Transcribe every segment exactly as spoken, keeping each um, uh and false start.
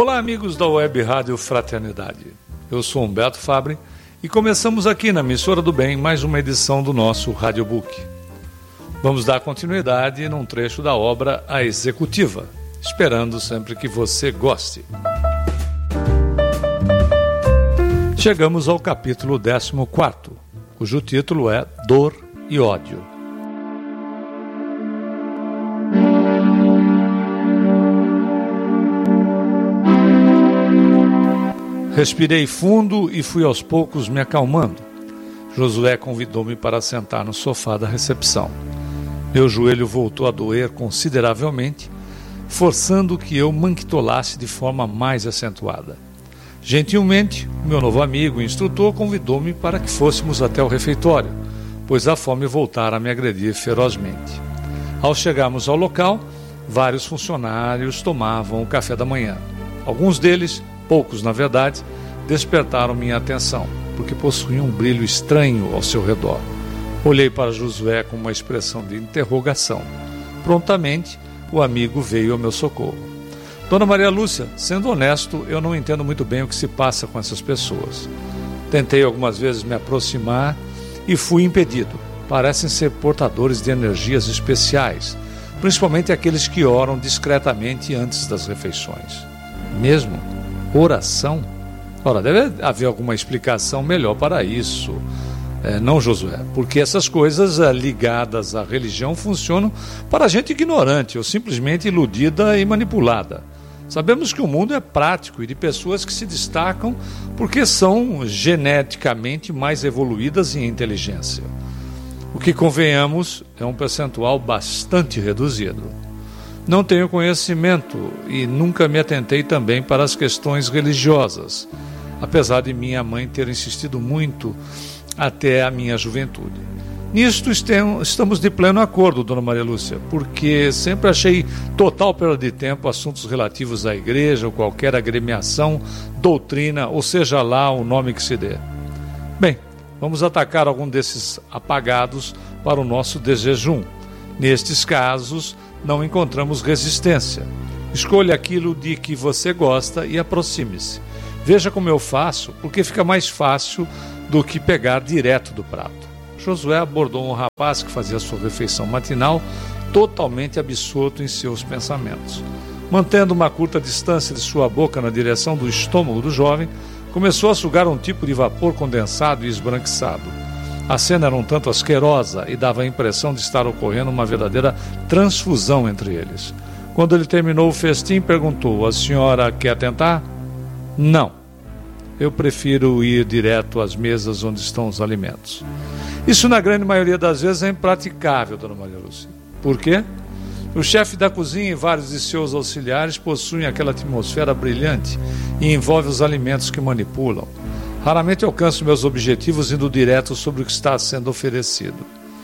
Olá, amigos da Web Rádio Fraternidade. Eu sou Humberto Fabre e começamos aqui na Emissora do Bem mais uma edição do nosso Radiobook. Vamos dar continuidade num trecho da obra A Executiva, esperando sempre que você goste. Chegamos ao capítulo décimo quarto, cujo título é Dor e Ódio. Respirei fundo e fui aos poucos me acalmando. Josué convidou-me para sentar no sofá da recepção. Meu joelho voltou a doer consideravelmente, forçando que eu manquitolasse de forma mais acentuada. Gentilmente, meu novo amigo e instrutor convidou-me para que fôssemos até o refeitório, pois a fome voltara a me agredir ferozmente. Ao chegarmos ao local, vários funcionários tomavam o café da manhã. Alguns deles, poucos na verdade, despertaram minha atenção, porque possuíam um brilho estranho ao seu redor. Olhei para Josué com uma expressão de interrogação. Prontamente, o amigo veio ao meu socorro. Dona Maria Lúcia, sendo honesto, eu não entendo muito bem o que se passa com essas pessoas. Tentei algumas vezes me aproximar e fui impedido. Parecem ser portadores de energias especiais, principalmente aqueles que oram discretamente antes das refeições. Mesmo oração? Ora, deve haver alguma explicação melhor para isso, é, não, Josué? Porque essas coisas é, ligadas à religião funcionam para gente ignorante ou simplesmente iludida e manipulada. Sabemos que o mundo é prático e de pessoas que se destacam porque são geneticamente mais evoluídas em inteligência. O que, convenhamos, é um percentual bastante reduzido. Não tenho conhecimento e nunca me atentei também para as questões religiosas, apesar de minha mãe ter insistido muito até a minha juventude. Nisto estamos de pleno acordo, Dona Maria Lúcia, porque sempre achei total perda de tempo assuntos relativos à igreja ou qualquer agremiação, doutrina, ou seja lá o nome que se dê. Bem, vamos atacar algum desses apagados para o nosso desjejum. Nestes casos, não encontramos resistência. Escolha aquilo de que você gosta e aproxime-se. Veja como eu faço, porque fica mais fácil do que pegar direto do prato. Josué abordou um rapaz que fazia sua refeição matinal, totalmente absorto em seus pensamentos. Mantendo uma curta distância de sua boca na direção do estômago do jovem, começou a sugar um tipo de vapor condensado e esbranquiçado. A cena era um tanto asquerosa e dava a impressão de estar ocorrendo uma verdadeira transfusão entre eles. Quando ele terminou o festim, perguntou: "A senhora quer tentar?" "Não. Eu prefiro ir direto às mesas onde estão os alimentos." Isso, na grande maioria das vezes, é impraticável, Dona Maria Lúcia. Por quê? O chefe da cozinha e vários de seus auxiliares possuem aquela atmosfera brilhante e envolve os alimentos que manipulam. Raramente alcanço meus objetivos indo direto sobre o que está sendo oferecido.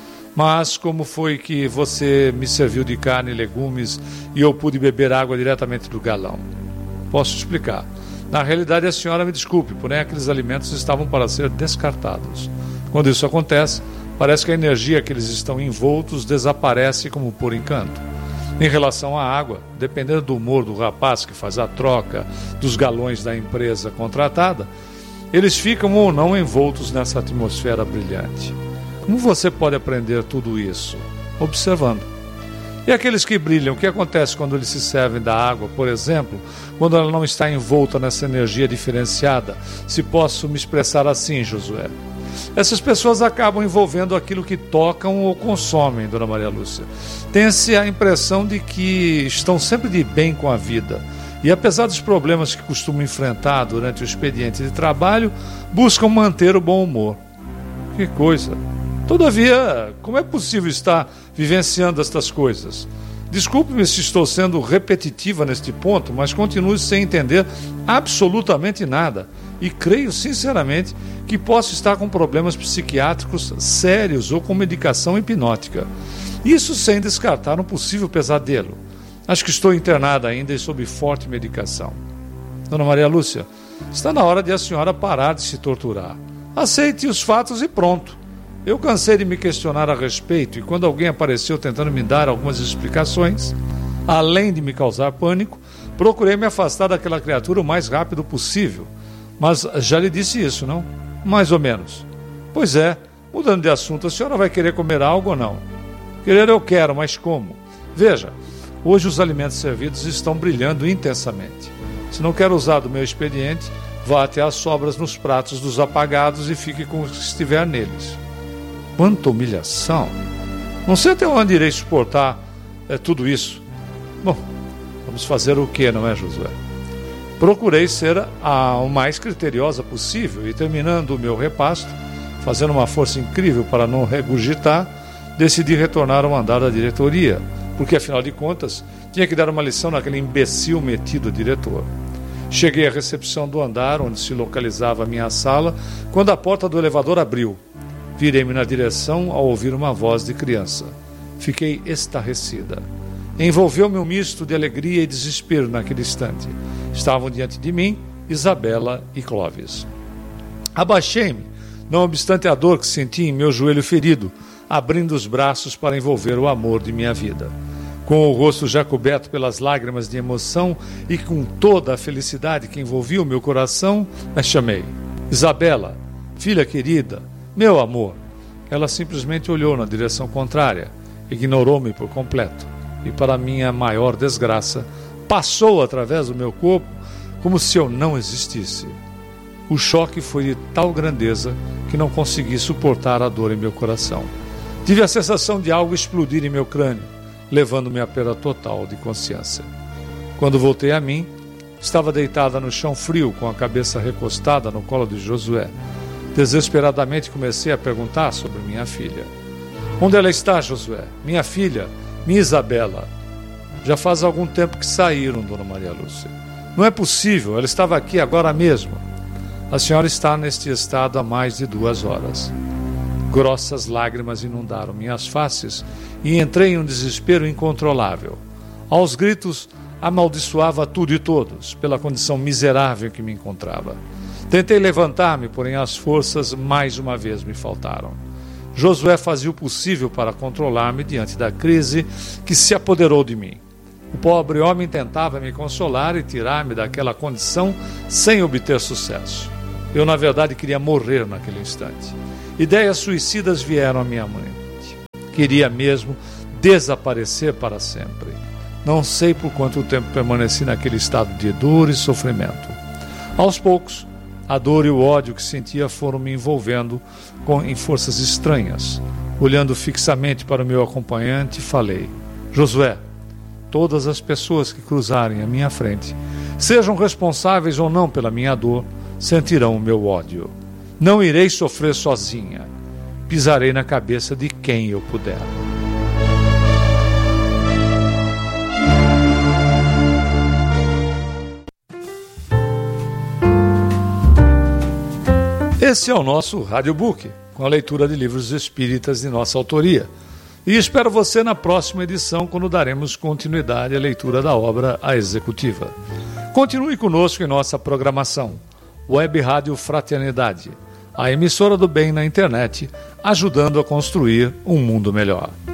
Mas como foi que você me serviu de carne e legumes e eu pude beber água diretamente do galão? Posso explicar. Na realidade, a senhora me desculpe, porém aqueles alimentos estavam para ser descartados. Quando isso acontece, parece que a energia que eles estão envoltos desaparece como por encanto. Em relação à água, dependendo do humor do rapaz que faz a troca dos galões da empresa contratada, eles ficam ou não envoltos nessa atmosfera brilhante. Como você pode aprender tudo isso? Observando. E aqueles que brilham, o que acontece quando eles se servem da água, por exemplo, quando ela não está envolta nessa energia diferenciada? Se posso me expressar assim, Josué. Essas pessoas acabam envolvendo aquilo que tocam ou consomem, Dona Maria Lúcia. Tem-se a impressão de que estão sempre de bem com a vida. E apesar dos problemas que costumam enfrentar durante o expediente de trabalho, buscam manter o bom humor. Que coisa! Todavia, como é possível estar vivenciando estas coisas? Desculpe-me se estou sendo repetitiva neste ponto, mas continuo sem entender absolutamente nada. E creio sinceramente que posso estar com problemas psiquiátricos sérios ou com medicação hipnótica. Isso sem descartar um possível pesadelo. Acho que estou internada ainda e sob forte medicação. Dona Maria Lúcia, está na hora de a senhora parar de se torturar. Aceite os fatos e pronto. Eu cansei de me questionar a respeito e quando alguém apareceu tentando me dar algumas explicações, Além de me causar pânico, procurei me afastar daquela criatura o mais rápido possível. Mas já lhe disse isso, não? Mais ou menos. Pois é, mudando de assunto, a senhora vai querer comer algo ou não? Querer eu quero, mas como? Veja, hoje os alimentos servidos estão brilhando intensamente. Se não quer usar do meu expediente, vá até as sobras nos pratos dos apagados e fique com o que estiver neles. Quanta humilhação! Não sei até onde irei suportar é, tudo isso. Bom, vamos fazer o que, não é, Josué? Procurei ser a, o mais criteriosa possível e, terminando o meu repasto, fazendo uma força incrível para não regurgitar, decidi retornar ao andar da diretoria, porque, afinal de contas, tinha que dar uma lição naquele imbecil metido diretor. Cheguei à recepção do andar, onde se localizava a minha sala, quando a porta do elevador abriu. Virei-me na direção ao ouvir uma voz de criança. Fiquei estarrecida. Envolveu-me um misto de alegria e desespero naquele instante. Estavam diante de mim Isabela e Clóvis. Abaixei-me, não obstante a dor que senti em meu joelho ferido, abrindo os braços para envolver o amor de minha vida. Com o rosto já coberto pelas lágrimas de emoção e com toda a felicidade que envolvia o meu coração, a chamei. Isabela, filha querida, meu amor. Ela simplesmente olhou na direção contrária, ignorou-me por completo e, para minha maior desgraça, passou através do meu corpo como se eu não existisse. O choque foi de tal grandeza que não consegui suportar a dor em meu coração. Tive a sensação de algo explodir em meu crânio, levando-me à perda total de consciência. Quando voltei a mim, estava deitada no chão frio, com a cabeça recostada no colo de Josué. Desesperadamente comecei a perguntar sobre minha filha. Onde ela está, Josué? Minha filha, minha Isabela. Já faz algum tempo que saíram, dona Maria Lúcia. Não é possível, ela estava aqui agora mesmo. A senhora está neste estado há mais de duas horas. Grossas lágrimas inundaram minhas faces e entrei em um desespero incontrolável. Aos gritos, amaldiçoava tudo e todos pela condição miserável em que me encontrava. Tentei levantar-me, porém as forças mais uma vez me faltaram. Josué fazia o possível para controlar-me diante da crise que se apoderou de mim. O pobre homem tentava me consolar e tirar-me daquela condição sem obter sucesso. Eu, na verdade, queria morrer naquele instante. Ideias suicidas vieram à minha mente. Queria mesmo desaparecer para sempre. Não sei por quanto tempo permaneci naquele estado de dor e sofrimento. Aos poucos, a dor e o ódio que sentia foram me envolvendo com, em forças estranhas. Olhando fixamente para o meu acompanhante, falei: Josué, todas as pessoas que cruzarem a minha frente, sejam responsáveis ou não pela minha dor, sentirão o meu ódio. Não irei sofrer sozinha. Pisarei na cabeça de quem eu puder. Esse é o nosso Radiobook, com a leitura de livros espíritas de nossa autoria. E espero você na próxima edição, quando daremos continuidade à leitura da obra A Executiva. Continue conosco em nossa programação. Web Rádio Fraternidade, a emissora do bem na internet, ajudando a construir um mundo melhor.